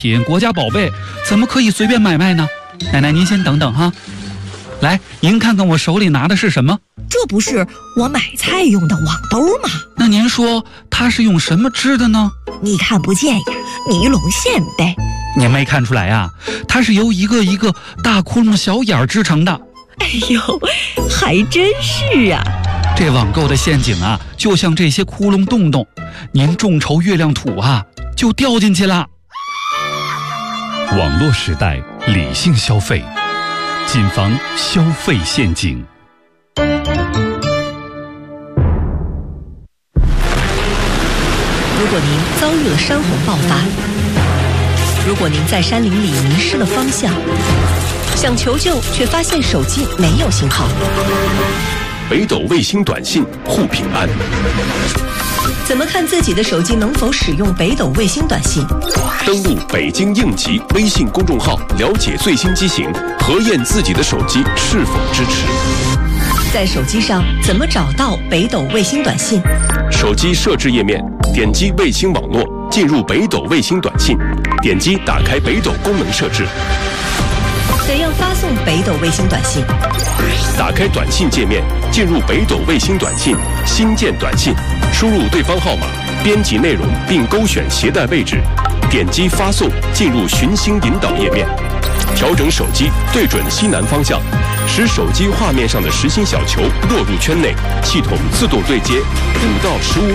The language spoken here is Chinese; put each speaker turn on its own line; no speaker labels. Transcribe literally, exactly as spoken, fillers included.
国家宝贝怎么可以随便买卖呢？奶奶您先等等哈。来，您看看我手里拿的是什么？
这不是我买菜用的网兜吗？
那您说它是用什么织的呢？
你看不见呀，尼龙线呗。
您没看出来呀？它是由一个一个大窟窿小眼儿织成的。
哎呦，还真是啊！
这网购的陷阱啊，就像这些窟窿洞洞，您众筹月亮土啊，就掉进去了。
网络时代，理性消费，谨防消费陷阱。
如果您遭遇了山洪爆发，如果您在山林里迷失了方向，想求救却发现手机没有信号，
北斗卫星短信护平安。
怎么看自己的手机能否使用北斗卫星短信？
登录北京应急微信公众号，了解最新机型，核验自己的手机是否支持。
在手机上怎么找到北斗卫星短信？
手机设置页面，点击卫星网络，进入北斗卫星短信，点击打开北斗功能设置。
怎样发送北斗卫星短信？
打开短信界面，进入北斗卫星短信，新建短信，输入对方号码，编辑内容并勾选携带位置，点击发送，进入寻星引导页面，调整手机对准西南方向，使手机画面上的实心小球落入圈内，系统自动对接五到十五